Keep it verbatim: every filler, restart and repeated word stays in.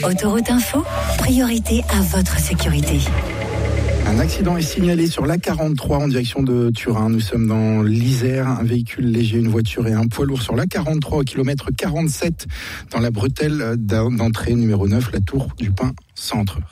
Autoroute Info, priorité à votre sécurité. Un accident est signalé sur l'A quarante-trois en direction de Turin. Nous sommes dans l'Isère. Un véhicule léger, une voiture et un poids lourd sur l'A quarante-trois au kilomètre quarante-sept dans la bretelle d'entrée numéro neuf, la Tour du Pin Centre.